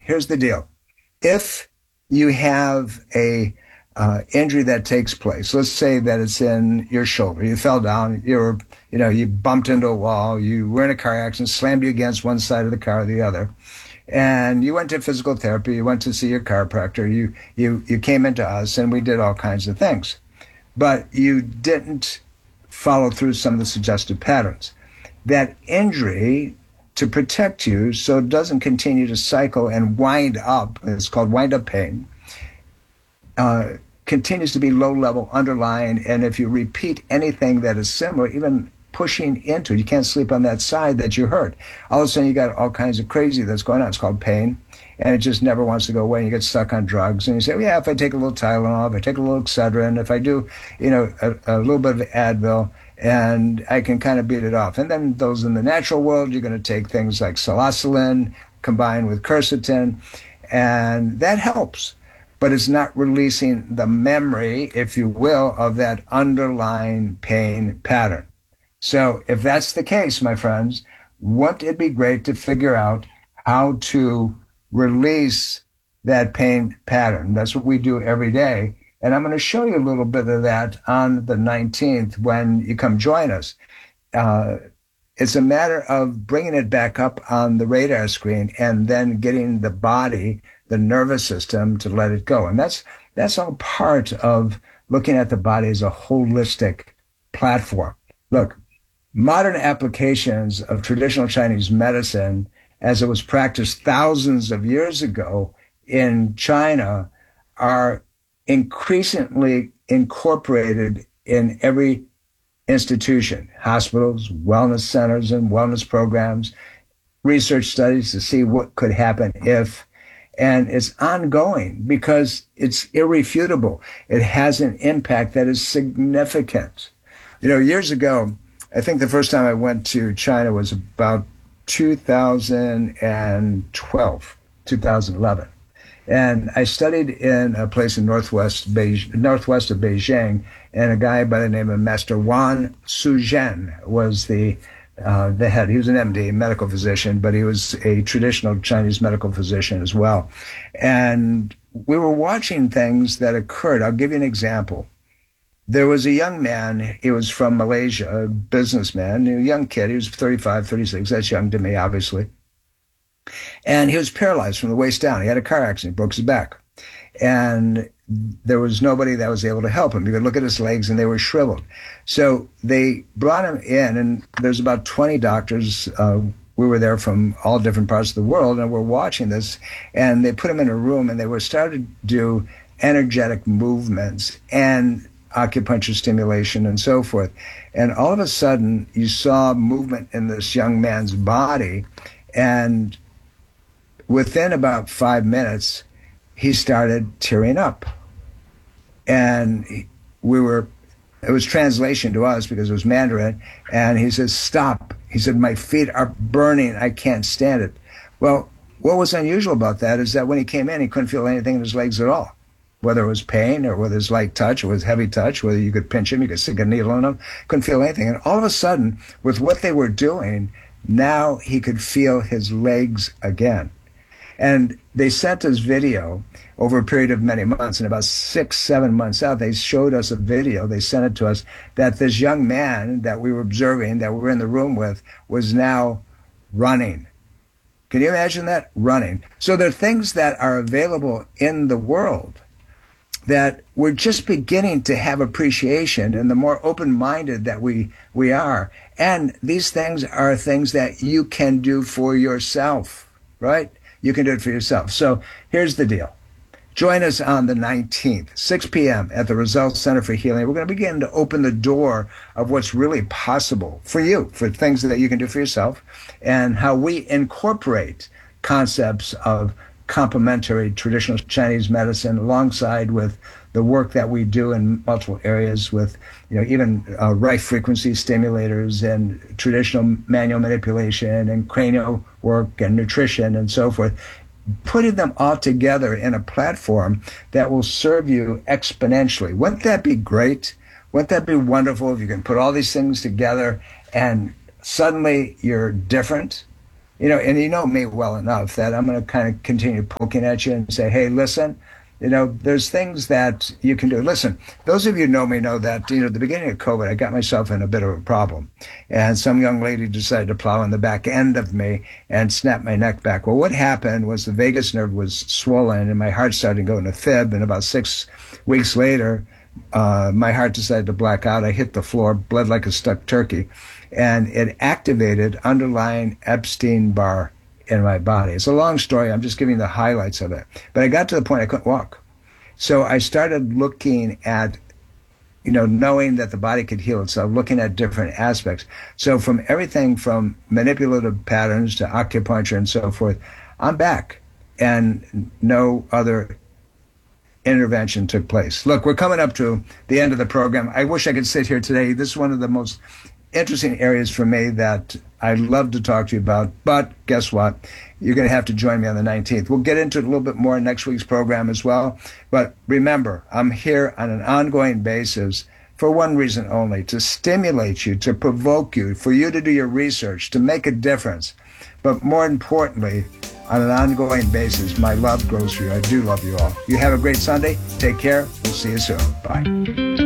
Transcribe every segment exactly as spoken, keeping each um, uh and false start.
here's the deal. If you have a uh, injury that takes place, let's say that it's in your shoulder. You fell down, you were, you know, you bumped into a wall, you were in a car accident, slammed you against one side of the car or the other. And you went to physical therapy, you went to see your chiropractor, you, you, you came into us, and we did all kinds of things. But you didn't follow through some of the suggested patterns. That injury, to protect you so it doesn't continue to cycle and wind up, it's called wind-up pain, uh, continues to be low-level, underlying, and if you repeat anything that is similar, even pushing into it, you can't sleep on that side that you hurt. All of a sudden, you got all kinds of crazy that's going on. It's called pain, and it just never wants to go away. And you get stuck on drugs, and you say, well, yeah, if I take a little Tylenol, if I take a little Excedrin, if I do, you know, a, a little bit of Advil, and I can kind of beat it off. And then those in the natural world, you're going to take things like psilocybin combined with quercetin, and that helps. But it's not releasing the memory, if you will, of that underlying pain pattern. So if that's the case, my friends, wouldn't it be great to figure out how to release that pain pattern? That's what we do every day. And I'm going to show you a little bit of that on the nineteenth when you come join us. Uh, it's a matter of bringing it back up on the radar screen and then getting the body, the nervous system, to let it go. And that's that's all part of looking at the body as a holistic platform. Look, modern applications of traditional Chinese medicine, as it was practiced thousands of years ago in China, are increasingly incorporated in every institution, hospitals, wellness centers, and wellness programs, research studies to see what could happen if. And it's ongoing because it's irrefutable. It has an impact that is significant. You know, years ago, I think the first time I went to China was about two thousand twelve, two thousand eleven. And I studied in a place in northwest Beijing, northwest of Beijing, and a guy by the name of Master Wan Suzhen was the uh, the head. He was an M D, medical physician, but he was a traditional Chinese medical physician as well. And we were watching things that occurred. I'll give you an example. There was a young man, he was from Malaysia, a businessman, a young kid, he was thirty-five, thirty-six, that's young to me, obviously. And he was paralyzed from the waist down. He had a car accident, broke his back. And there was nobody that was able to help him. You could look at his legs and they were shriveled. So they brought him in, and there's about twenty doctors. Uh, we were there from all different parts of the world, and we're watching this. And they put him in a room, and they were starting to do energetic movements and acupuncture stimulation and so forth. And all of a sudden, you saw movement in this young man's body, and within about five minutes, he started tearing up. And we were, it was translation to us because it was Mandarin, and he says, stop. He said, my feet are burning. I can't stand it. Well, what was unusual about that is that when he came in, he couldn't feel anything in his legs at all, whether it was pain or whether it was light touch or it was heavy touch, whether you could pinch him, you could stick a needle in him, couldn't feel anything. And all of a sudden, with what they were doing, now he could feel his legs again. And they sent us video over a period of many months, and about six, seven months out, they showed us a video, they sent it to us, that this young man that we were observing, that we were in the room with, was now running. Can you imagine that? Running. So there are things that are available in the world that we're just beginning to have appreciation, and the more open-minded that we, we are. And these things are things that you can do for yourself, right? You can do it for yourself. So here's the deal. Join us on the nineteenth, six p.m. at the Results Center for Healing. We're going to begin to open the door of what's really possible for you, for things that you can do for yourself, and how we incorporate concepts of complementary traditional Chinese medicine alongside with the work that we do in multiple areas with, you know, even uh, right frequency stimulators and traditional manual manipulation and cranial work and nutrition and so forth, putting them all together in a platform that will serve you exponentially. Wouldn't that be great? Wouldn't that be wonderful if you can put all these things together and suddenly you're different? you know, and you know me well enough that I'm going to kind of continue poking at you and say, hey, listen, you know, there's things that you can do. Listen, those of you who know me know that, you know, at the beginning of COVID, I got myself in a bit of a problem. And some young lady decided to plow in the back end of me and snap my neck back. Well, what happened was the vagus nerve was swollen and my heart started going to fib. And about six weeks later, uh, my heart decided to black out. I hit the floor, bled like a stuck turkey. And it activated underlying Epstein-Barr in my body. It's a long story. I'm just giving the highlights of it. But I got to the point I couldn't walk. So I started looking at, you know, knowing that the body could heal itself, looking at different aspects. So from everything from manipulative patterns to acupuncture and so forth, I'm back. And no other intervention took place. Look, we're coming up to the end of the program. I wish I could sit here today. This is one of the most interesting areas for me that I'd love to talk to you about, but guess what? You're going to have to join me on the nineteenth. We'll get into it a little bit more in next week's program as well. But remember, I'm here on an ongoing basis for one reason only, to stimulate you, to provoke you, for you to do your research, to make a difference. But more importantly, on an ongoing basis, my love grows for you. I do love you all. You have a great Sunday. Take care. We'll see you soon. Bye.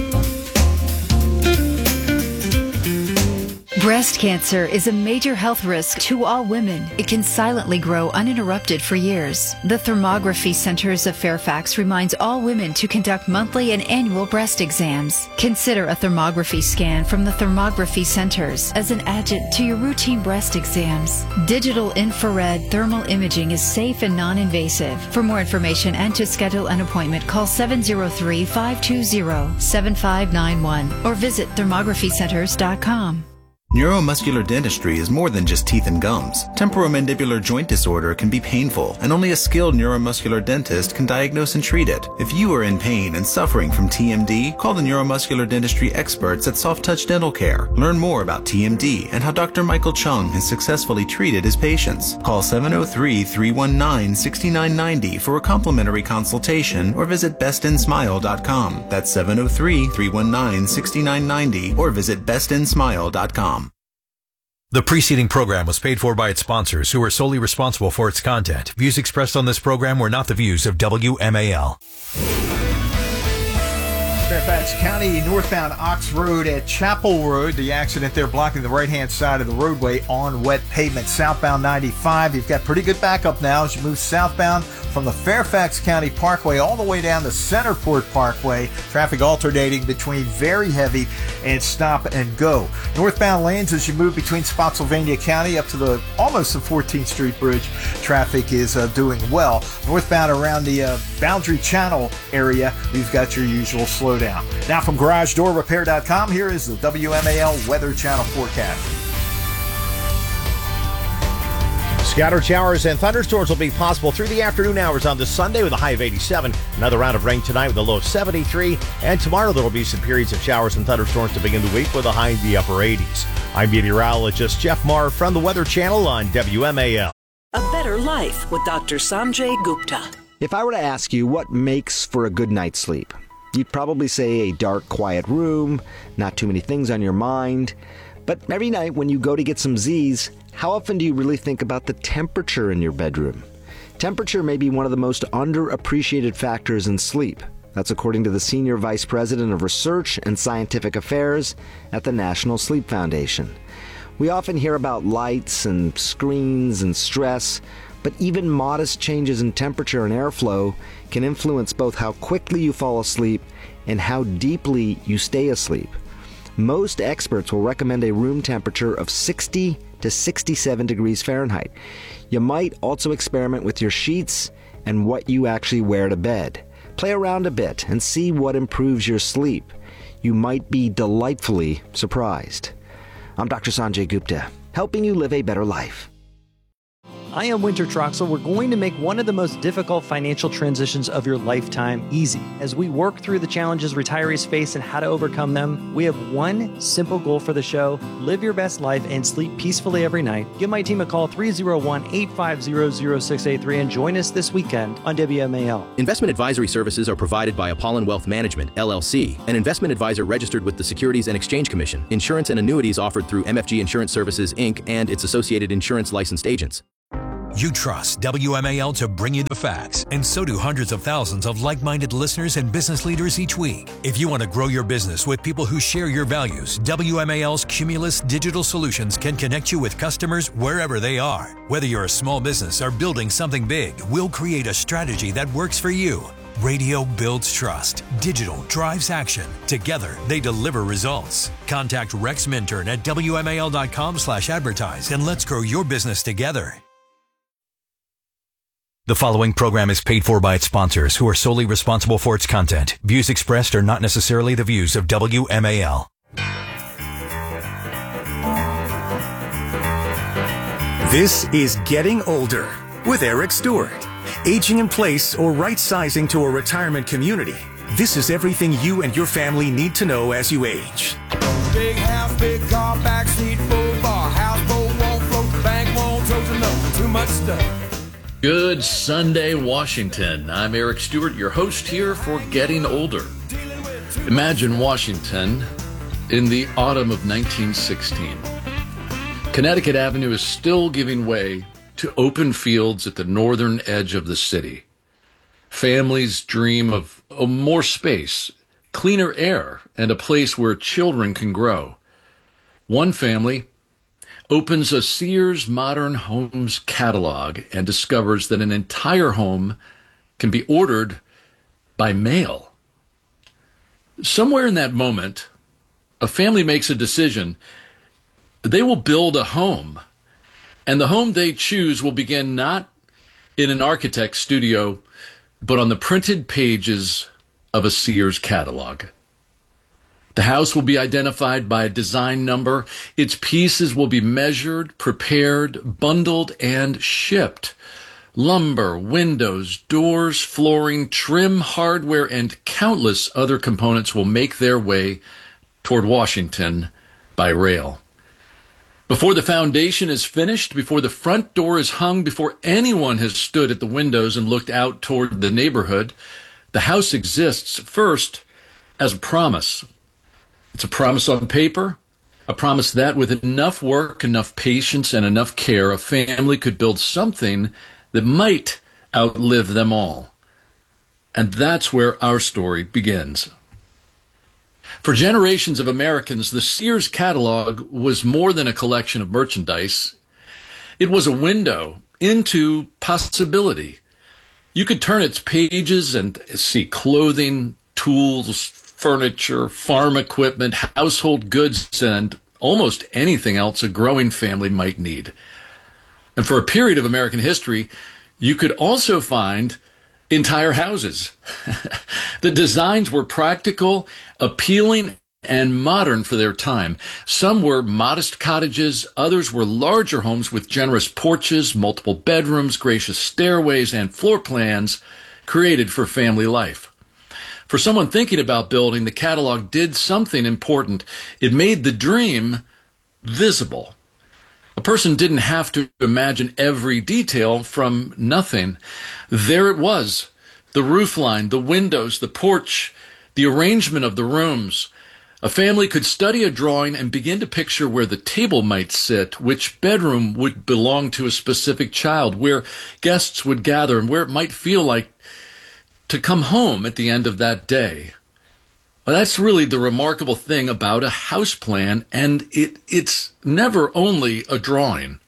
Breast cancer is a major health risk to all women. It can silently grow uninterrupted for years. The Thermography Centers of Fairfax reminds all women to conduct monthly and annual breast exams. Consider a thermography scan from the Thermography Centers as an adjunct to your routine breast exams. Digital infrared thermal imaging is safe and non-invasive. For more information and to schedule an appointment, call seven zero three, five two zero, seven five nine one or visit thermography centers dot com. Neuromuscular dentistry is more than just teeth and gums. Temporomandibular joint disorder can be painful, and only a skilled neuromuscular dentist can diagnose and treat it. If you are in pain and suffering from T M D, call the neuromuscular dentistry experts at Soft Touch Dental Care. Learn more about T M D and how Doctor Michael Chung has successfully treated his patients. Call seven oh three, three one nine, six nine nine oh for a complimentary consultation or visit best in smile dot com. That's seven oh three, three one nine, six nine nine oh or visit best in smile dot com. The preceding program was paid for by its sponsors, who are solely responsible for its content. Views expressed on this program were not the views of W M A L. Fairfax County, northbound Ox Road at Chapel Road. The accident there blocking the right-hand side of the roadway on wet pavement. Southbound ninety-five, you've got pretty good backup now as you move southbound from the Fairfax County Parkway all the way down the Centerport Parkway. Traffic alternating between very heavy and stop and go. Northbound lanes as you move between Spotsylvania County up to the almost the fourteenth Street Bridge. Traffic is uh, doing well. Northbound around the uh, Boundary Channel area, you've got your usual slowdown. Now from Garage Door Repair dot com, here is the W M A L Weather Channel forecast. Scattered showers and thunderstorms will be possible through the afternoon hours on this Sunday with a high of eighty-seven. Another round of rain tonight with a low of seventy-three. And tomorrow there will be some periods of showers and thunderstorms to begin the week with a high in the upper eighties. I'm meteorologist Jeff Marr from the Weather Channel on W M A L. A better life with Doctor Sanjay Gupta. If I were to ask you what makes for a good night's sleep, you'd probably say a dark, quiet room, not too many things on your mind. But every night when you go to get some Z's, how often do you really think about the temperature in your bedroom? Temperature may be one of the most underappreciated factors in sleep. That's according to the Senior Vice President of Research and Scientific Affairs at the National Sleep Foundation. We often hear about lights and screens and stress, but even modest changes in temperature and airflow can influence both how quickly you fall asleep and how deeply you stay asleep. Most experts will recommend a room temperature of sixty to sixty-seven degrees Fahrenheit. You might also experiment with your sheets and what you actually wear to bed. Play around a bit and see what improves your sleep. You might be delightfully surprised. I'm Doctor Sanjay Gupta, helping you live a better life. I am Winter Troxel. We're going to make one of the most difficult financial transitions of your lifetime easy. As we work through the challenges retirees face and how to overcome them, we have one simple goal for the show: live your best life and sleep peacefully every night. Give my team a call, three oh one, eight five zero, zero six eight three, and join us this weekend on W M A L. Investment advisory services are provided by Apollon Wealth Management, L L C, an investment advisor registered with the Securities and Exchange Commission. Insurance and annuities offered through M F G Insurance Services, Incorporated and its associated insurance licensed agents. You trust W M A L to bring you the facts, and so do hundreds of thousands of like-minded listeners and business leaders each week. If you want to grow your business with people who share your values, W M A L's Cumulus Digital Solutions can connect you with customers wherever they are. Whether you're a small business or building something big, we'll create a strategy that works for you. Radio builds trust. Digital drives action. Together, they deliver results. Contact Rex Minturn at W M A L dot com slash advertise and let's grow your business together. The following program is paid for by its sponsors, who are solely responsible for its content. Views expressed are not necessarily the views of W M A L. This is Getting Older with Eric Stewart. Aging in place or right-sizing to a retirement community. This is everything you and your family need to know as you age. Big house, big car, backseat, full bar, houseboat won't float, the bank won't tote to know too much stuff. Good Sunday, Washington. I'm Eric Stewart, your host here for Getting Older. Imagine Washington in the autumn of nineteen sixteen. Connecticut Avenue is still giving way to open fields at the northern edge of the city. Families dream of more space, cleaner air, and a place where children can grow. One family opens a Sears Modern Homes catalog and discovers that an entire home can be ordered by mail. Somewhere in that moment, a family makes a decision. They will build a home, and the home they choose will begin not in an architect's studio, but on the printed pages of a Sears catalog. The house will be identified by a design number. Its pieces will be measured, prepared, bundled, and shipped. Lumber, windows, doors, flooring, trim, hardware, and countless other components will make their way toward Washington by rail. Before the foundation is finished, before the front door is hung, before anyone has stood at the windows and looked out toward the neighborhood, the house exists first as a promise. It's a promise on paper, a promise that with enough work, enough patience, and enough care, a family could build something that might outlive them all. And that's where our story begins. For generations of Americans, the Sears catalog was more than a collection of merchandise. It was a window into possibility. You could turn its pages and see clothing, tools, furniture, farm equipment, household goods, and almost anything else a growing family might need. And for a period of American history, you could also find entire houses. The designs were practical, appealing, and modern for their time. Some were modest cottages, others were larger homes with generous porches, multiple bedrooms, gracious stairways, and floor plans created for family life. For someone thinking about building, the catalog did something important. It made the dream visible. A person didn't have to imagine every detail from nothing. There it was, the roof line, the windows, the porch, the arrangement of the rooms. A family could study a drawing and begin to picture where the table might sit, which bedroom would belong to a specific child, where guests would gather, and where it might feel like to come home at the end of that day. Well, that's really the remarkable thing about a house plan, and it, it's never only a drawing.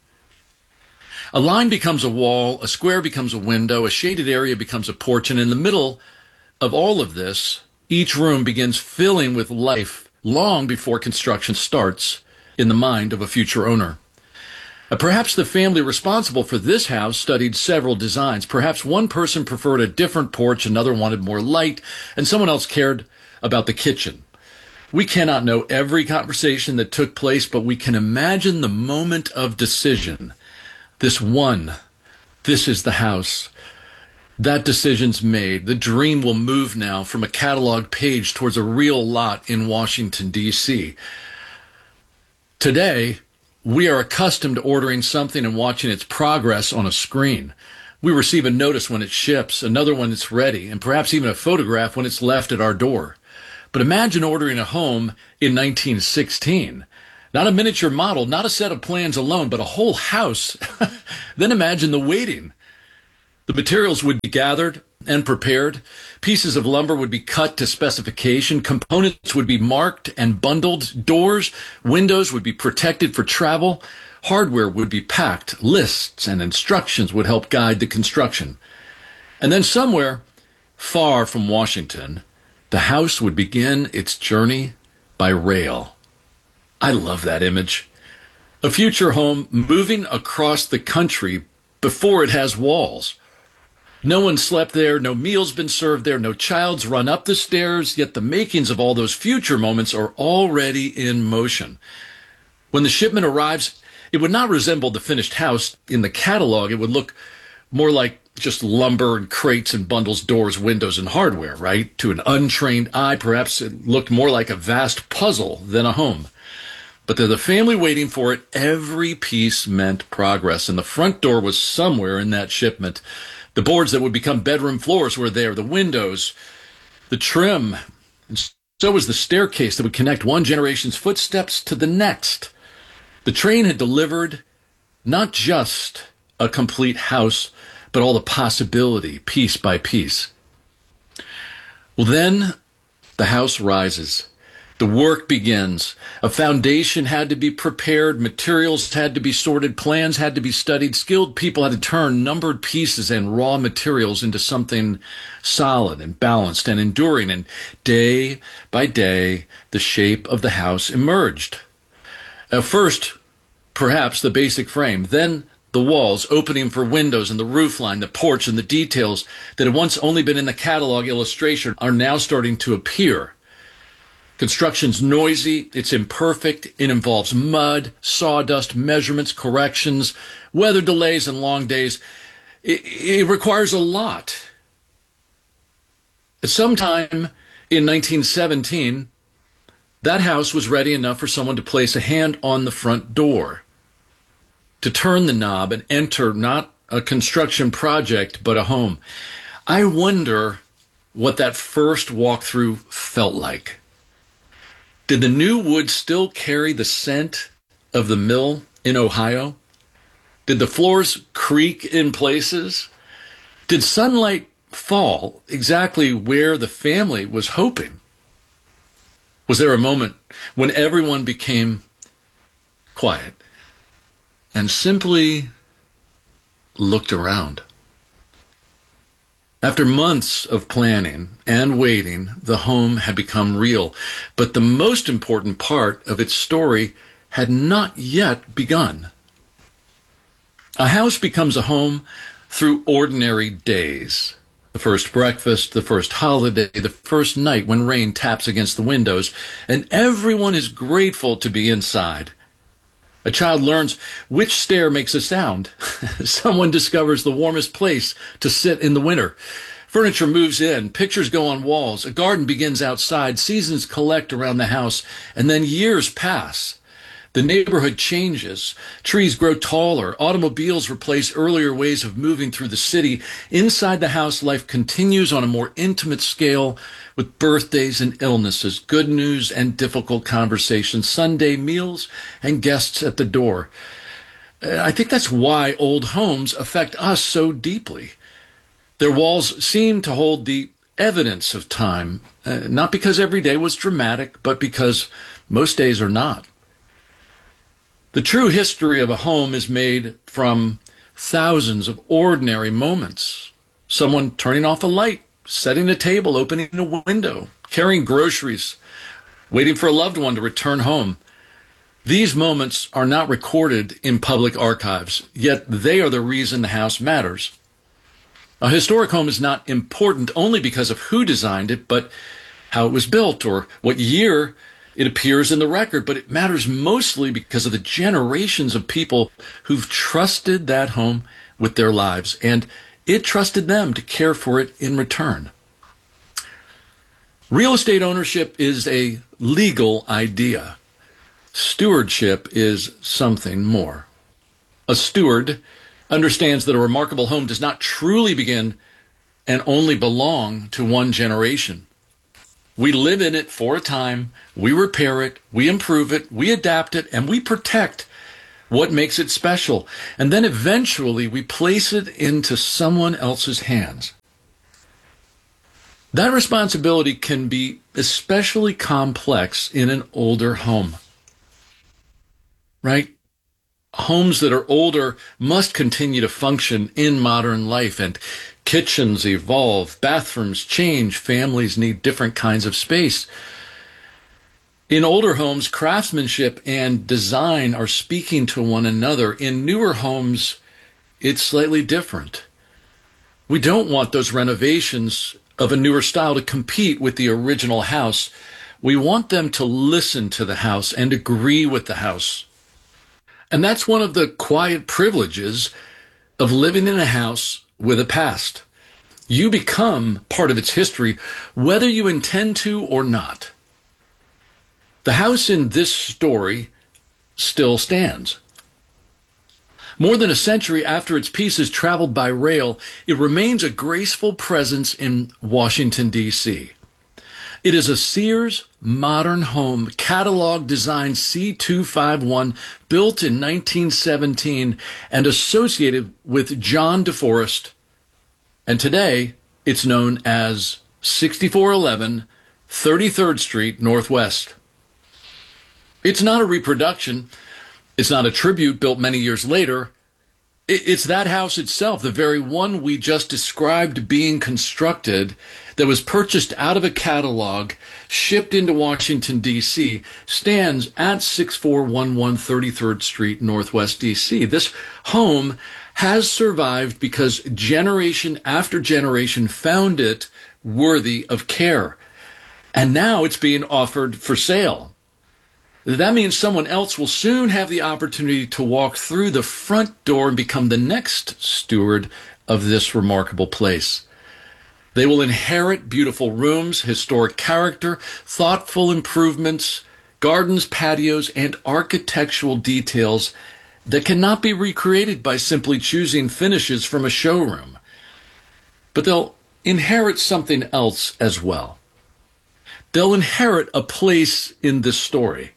A line becomes a wall, a square becomes a window, a shaded area becomes a porch, and in the middle of all of this, each room begins filling with life long before construction starts in the mind of a future owner. Uh, perhaps the family responsible for this house studied several designs. Perhaps one person preferred a different porch, another wanted more light, and someone else cared about the kitchen. We cannot know every conversation that took place, but we can imagine the moment of decision. This one This is the house. That decision's made. The dream will move now from a catalog page towards a real lot in Washington, D C. Today, we are accustomed to ordering something and watching its progress on a screen. We receive a notice when it ships, another when it's ready, and perhaps even a photograph when it's left at our door. But imagine ordering a home in nineteen sixteen. Not a miniature model, not a set of plans alone, but a whole house. Then imagine the waiting. The materials would be gathered and prepared. Pieces of lumber would be cut to specification. Components would be marked and bundled. Doors, windows would be protected for travel. Hardware would be packed. Lists and instructions would help guide the construction. And then somewhere far from Washington, the house would begin its journey by rail. I love that image. A future home moving across the country before it has walls. No one slept there, no meals been served there, no child's run up the stairs, yet the makings of all those future moments are already in motion. When the shipment arrives, it would not resemble the finished house in the catalog. It would look more like just lumber and crates and bundles, doors, windows, and hardware, right? To an untrained eye, perhaps it looked more like a vast puzzle than a home. But to the family waiting for it, every piece meant progress, and the front door was somewhere in that shipment. The boards that would become bedroom floors were there, the windows, the trim, and so was the staircase that would connect one generation's footsteps to the next. The train had delivered not just a complete house, but all the possibility, piece by piece. Well, then the house rises. The work begins. A foundation had to be prepared. Materials had to be sorted. Plans had to be studied. Skilled people had to turn numbered pieces and raw materials into something solid and balanced and enduring. And day by day, the shape of the house emerged. At first, perhaps the basic frame, then the walls, opening for windows and the roofline, the porch, and the details that had once only been in the catalog illustration are now starting to appear. Construction's noisy, it's imperfect, it involves mud, sawdust, measurements, corrections, weather delays, and long days. It, it requires a lot. At some time in nineteen seventeen, that house was ready enough for someone to place a hand on the front door, to turn the knob and enter not a construction project, but a home. I wonder what that first walkthrough felt like. Did the new wood still carry the scent of the mill in Ohio? Did the floors creak in places? Did sunlight fall exactly where the family was hoping? Was there a moment when everyone became quiet and simply looked around? After months of planning and waiting, the home had become real, but the most important part of its story had not yet begun. A house becomes a home through ordinary days. The first breakfast, the first holiday, the first night when rain taps against the windows, and everyone is grateful to be inside. A child learns which stair makes a sound. Someone discovers the warmest place to sit in the winter. Furniture moves in, pictures go on walls, a garden begins outside, seasons collect around the house, and then years pass. The neighborhood changes. Trees grow taller. Automobiles replace earlier ways of moving through the city. Inside the house, life continues on a more intimate scale with birthdays and illnesses, good news and difficult conversations, Sunday meals and guests at the door. I think that's why old homes affect us so deeply. Their walls seem to hold the evidence of time, uh, not because every day was dramatic, but because most days are not. The true history of a home is made from thousands of ordinary moments. Someone turning off a light, setting a table, opening a window, carrying groceries, waiting for a loved one to return home. These moments are not recorded in public archives, yet they are the reason the house matters. A historic home is not important only because of who designed it, but how it was built or what year it appears in the record, but it matters mostly because of the generations of people who've trusted that home with their lives, and it trusted them to care for it in return. Real estate ownership is a legal idea. Stewardship is something more. A steward understands that a remarkable home does not truly begin and only belong to one generation. We live in it for a time, we repair it, we improve it, we adapt it, and we protect what makes it special. And then eventually we place it into someone else's hands. That responsibility can be especially complex in an older home, right? Homes that are older must continue to function in modern life, and kitchens evolve, bathrooms change, families need different kinds of space. In older homes, craftsmanship and design are speaking to one another. In newer homes, it's slightly different. We don't want those renovations of a newer style to compete with the original house. We want them to listen to the house and agree with the house. And that's one of the quiet privileges of living in a house with a past. You become part of its history, whether you intend to or not. The house in this story still stands. More than a century after its pieces traveled by rail, it remains a graceful presence in Washington, D C It is a Sears modern home, catalog design C two fifty-one, built in nineteen seventeen and associated with John DeForest. And today, it's known as sixty-four eleven thirty-third Street Northwest. It's not a reproduction. It's not a tribute built many years later. It's that house itself, the very one we just described being constructed, that was purchased out of a catalog, shipped into Washington, D C, stands at sixty-four eleven thirty-third Street Northwest, D C. This home has survived because generation after generation found it worthy of care. And now it's being offered for sale. That means someone else will soon have the opportunity to walk through the front door and become the next steward of this remarkable place. They will inherit beautiful rooms, historic character, thoughtful improvements, gardens, patios, and architectural details that cannot be recreated by simply choosing finishes from a showroom. But they'll inherit something else as well. They'll inherit a place in this story.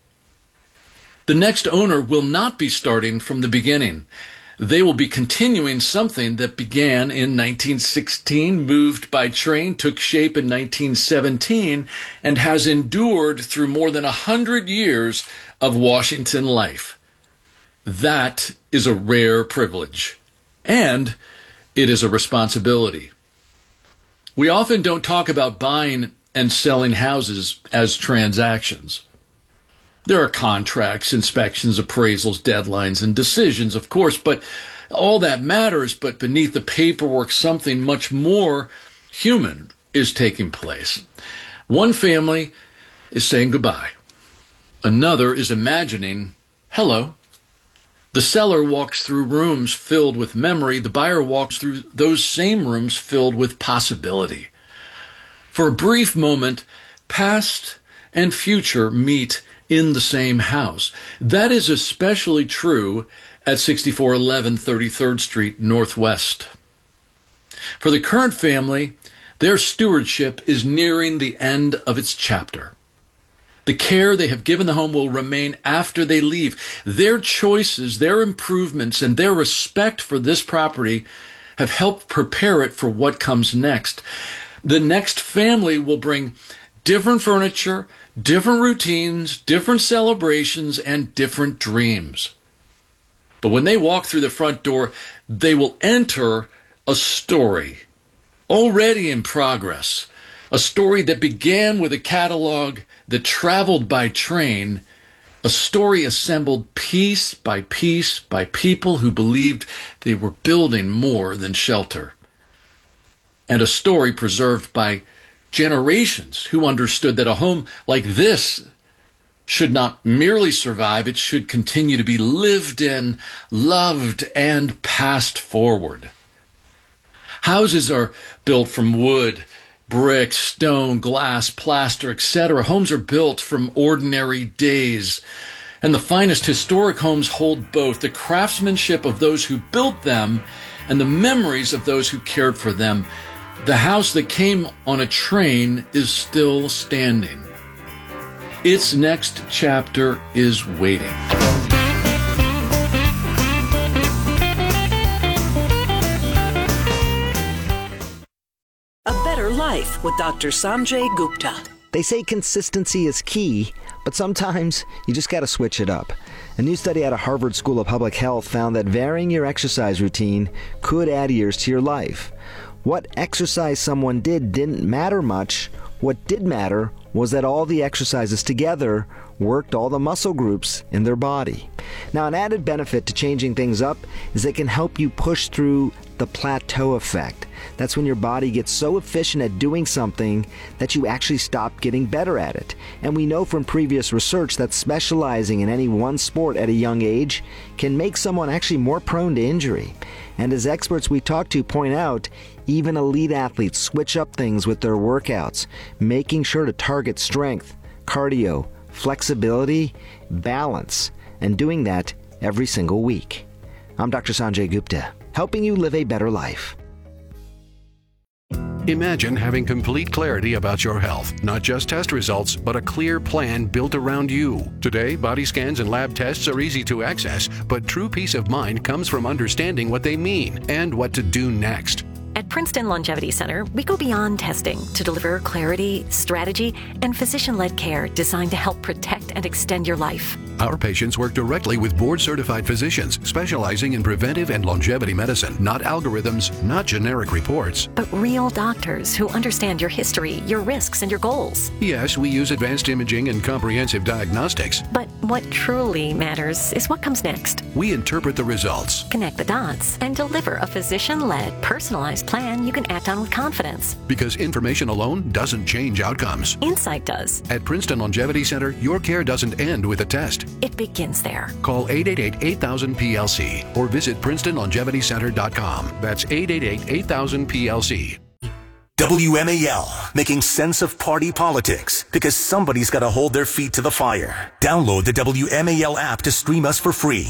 The next owner will not be starting from the beginning. They will be continuing something that began in nineteen sixteen, moved by train, took shape in nineteen seventeen, and has endured through more than a hundred years of Washington life. That is a rare privilege, and it is a responsibility. We often don't talk about buying and selling houses as transactions. There are contracts, inspections, appraisals, deadlines, and decisions, of course, but all that matters. But beneath the paperwork, something much more human is taking place. One family is saying goodbye. Another is imagining hello. The seller walks through rooms filled with memory. The buyer walks through those same rooms filled with possibility. For a brief moment, past and future meet in the same house. That is especially true at sixty-four eleven thirty-third Street Northwest. For the current family, their stewardship is nearing the end of its chapter. The care they have given the home will remain after they leave. Their choices, their improvements, and their respect for this property have helped prepare it for what comes next. The next family will bring different furniture, different routines, different celebrations, and different dreams. But when they walk through the front door, they will enter a story already in progress, a story that began with a catalog that traveled by train, a story assembled piece by piece by people who believed they were building more than shelter, and a story preserved by generations who understood that a home like this should not merely survive, it should continue to be lived in, loved, and passed forward. Houses are built from wood, brick, stone, glass, plaster, et cetera. Homes are built from ordinary days. And the finest historic homes hold both the craftsmanship of those who built them and the memories of those who cared for them. The house that came on a train is still standing. Its next chapter is waiting. A Better Life with Doctor Sanjay Gupta. They say consistency is key, but sometimes you just got to switch it up. A new study out of Harvard School of Public Health found that varying your exercise routine could add years to your life. What exercise someone did didn't matter much. What did matter was that all the exercises together worked all the muscle groups in their body. Now, an added benefit to changing things up is they can help you push through the plateau effect. That's when your body gets so efficient at doing something that you actually stop getting better at it. And we know from previous research that specializing in any one sport at a young age can make someone actually more prone to injury. And as experts we talk to point out, even elite athletes switch up things with their workouts, making sure to target strength, cardio, flexibility, balance, and doing that every single week. I'm Doctor Sanjay Gupta, helping you live a better life. Imagine having complete clarity about your health, not just test results, but a clear plan built around you. Today, body scans and lab tests are easy to access, but true peace of mind comes from understanding what they mean and what to do next. At Princeton Longevity Center, we go beyond testing to deliver clarity, strategy, and physician-led care designed to help protect and extend your life. Our patients work directly with board-certified physicians specializing in preventive and longevity medicine, not algorithms, not generic reports, but real doctors who understand your history, your risks, and your goals. Yes, we use advanced imaging and comprehensive diagnostics. But what truly matters is what comes next. We interpret the results, connect the dots, and deliver a physician-led, personalized plan you can act on with confidence. Because information alone doesn't change outcomes. Insight does. At Princeton Longevity Center, your care doesn't end with a test. It begins there. Call eight eight eight, eight thousand, P L C or visit Princeton Longevity Center dot com. That's eight eight eight, eight thousand, P L C. W M A L, making sense of party politics, because somebody's got to hold their feet to the fire. Download the W M A L app to stream us for free.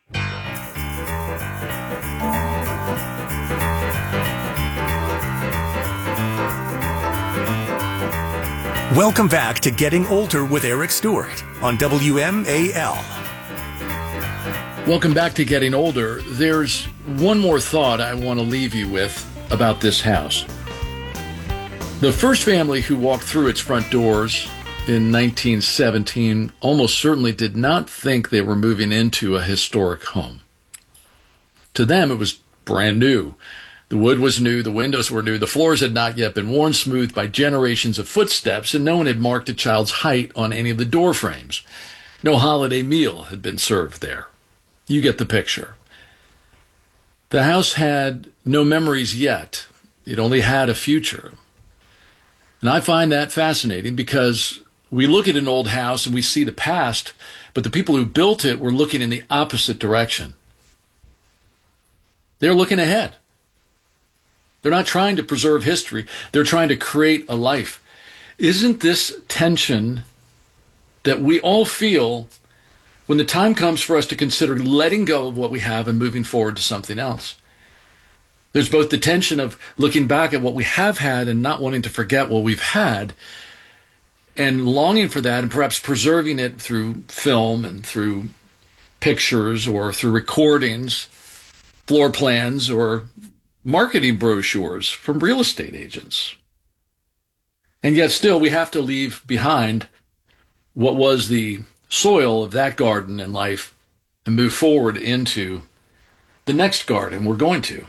Welcome back to Getting Older with Eric Stewart on W M A L. Welcome back to Getting Older. There's one more thought I want to leave you with about this house. The first family who walked through its front doors in nineteen seventeen almost certainly did not think they were moving into a historic home. To them, it was brand new. The wood was new, the windows were new, the floors had not yet been worn smooth by generations of footsteps, and no one had marked a child's height on any of the door frames. No holiday meal had been served there. You get the picture. The house had no memories yet. It only had a future. And I find that fascinating because we look at an old house and we see the past, but the people who built it were looking in the opposite direction. They're looking ahead. They're not trying to preserve history. They're trying to create a life. Isn't this tension that we all feel when the time comes for us to consider letting go of what we have and moving forward to something else? There's both the tension of looking back at what we have had and not wanting to forget what we've had, and longing for that and perhaps preserving it through film and through pictures or through recordings, floor plans, or marketing brochures from real estate agents. And yet still we have to leave behind what was the soil of that garden and life and move forward into the next garden we're going to.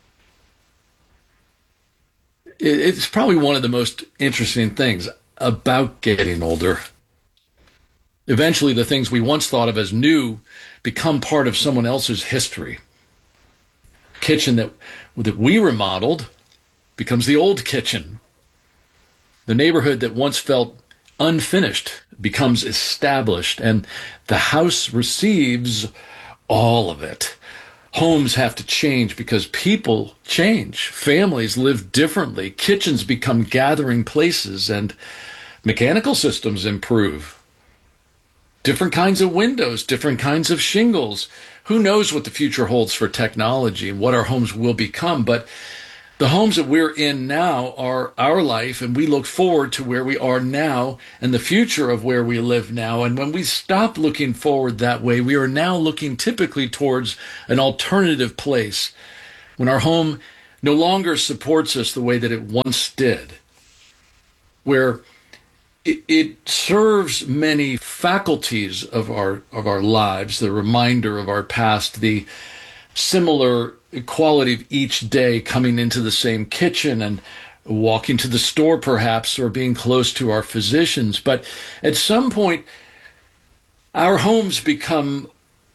It's probably one of the most interesting things about getting older. Eventually the things we once thought of as new become part of someone else's history. Kitchen that that we remodeled becomes the old kitchen. The neighborhood that once felt unfinished becomes established, and the house receives all of it. Homes have to change because people change. Families live differently. Kitchens become gathering places, and mechanical systems improve. Different kinds of windows, different kinds of shingles. Who knows what the future holds for technology and what our homes will become, but the homes that we're in now are our life, and we look forward to where we are now and the future of where we live now. And when we stop looking forward that way, we are now looking typically towards an alternative place when our home no longer supports us the way that it once did, where it, it serves many faculties of our of our lives, the reminder of our past, the similar quality of each day, coming into the same kitchen and walking to the store perhaps, or being close to our physicians. But at some point, our homes become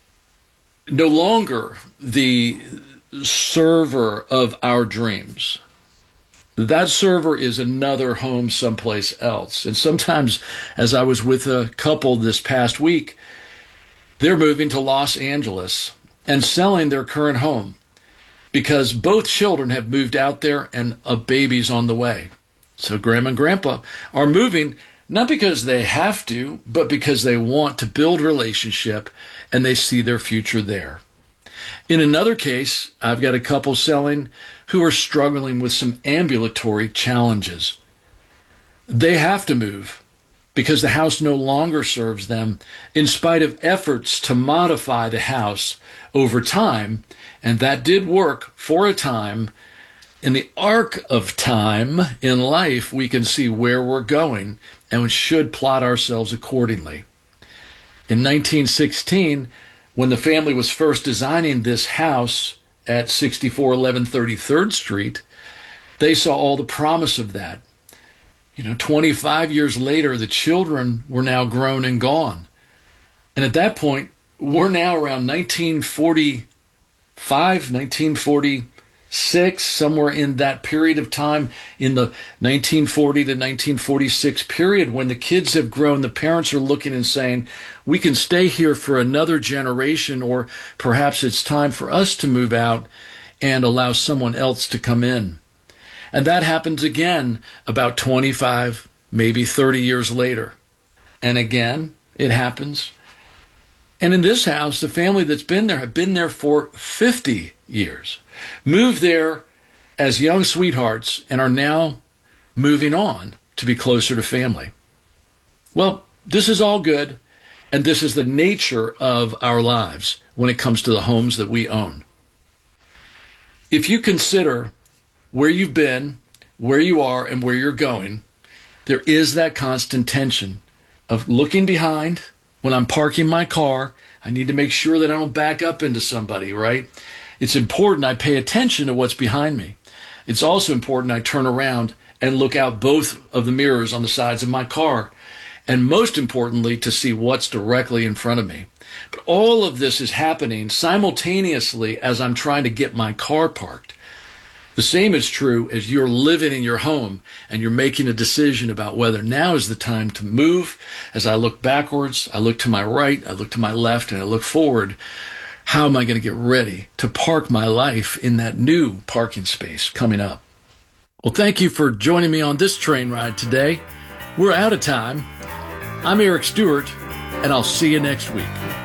no longer the server of our dreams. That server is another home someplace else. And sometimes, as I was with a couple this past week, they're moving to Los Angeles and selling their current home because both children have moved out there and a baby's on the way. So grandma and grandpa are moving not because they have to, but because they want to build relationship and they see their future there. In another case, I've got a couple selling who are struggling with some ambulatory challenges. They have to move because the house no longer serves them, in spite of efforts to modify the house over time, and that did work for a time. In the arc of time in life, we can see where we're going, and we should plot ourselves accordingly. In nineteen sixteen, when the family was first designing this house at sixty-four eleven thirty-third Street, they saw all the promise of that. You know, twenty-five years later, the children were now grown and gone. And at that point, we're now around nineteen forty-five, nineteen forty-six, somewhere in that period of time, in the nineteen forty to nineteen forty-six period, when the kids have grown, the parents are looking and saying, we can stay here for another generation, or perhaps it's time for us to move out and allow someone else to come in. And that happens again about twenty-five, maybe thirty years later. And again, it happens. And in this house, the family that's been there have been there for fifty years, moved there as young sweethearts, and are now moving on to be closer to family. Well, this is all good, and this is the nature of our lives when it comes to the homes that we own. If you consider where you've been, where you are, and where you're going, there is that constant tension of looking behind. When I'm parking my car, I need to make sure that I don't back up into somebody, right? It's important I pay attention to what's behind me. It's also important I turn around and look out both of the mirrors on the sides of my car, and most importantly, to see what's directly in front of me. But all of this is happening simultaneously as I'm trying to get my car parked. The same is true as you're living in your home and you're making a decision about whether now is the time to move. As I look backwards, I look to my right, I look to my left, and I look forward. How am I going to get ready to park my life in that new parking space coming up? Well, thank you for joining me on this train ride today. We're out of time. I'm Eric Stewart, and I'll see you next week.